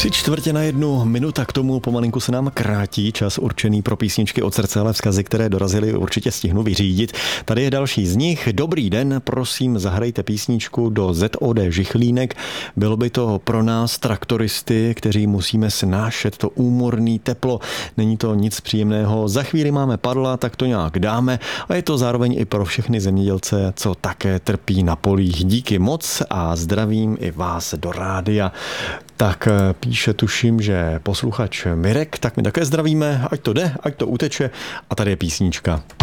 3/4 minuta k tomu, pomalinku se nám krátí čas určený pro písničky od srdce, ale vzkazy, které dorazily, určitě stihnu vyřídit. Tady je další z nich. Dobrý den, prosím, zahrajte písničku do ZOD Žichlínek. Bylo by to pro nás traktoristy, kteří musíme snášet to úmorný teplo. Není to nic příjemného. Za chvíli máme padla, tak to nějak dáme. A je to zároveň i pro všechny zemědělce, co také trpí na polích. Díky moc a zdravím i vás do rádia. Tak píše, tuším, že posluchač Mirek, tak my také zdravíme, ať to jde, ať to uteče a tady je písnička.